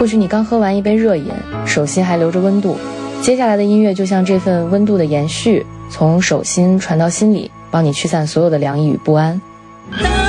或许你刚喝完一杯热饮，手心还留着温度，接下来的音乐就像这份温度的延续，从手心传到心里，帮你驱散所有的凉意与不安。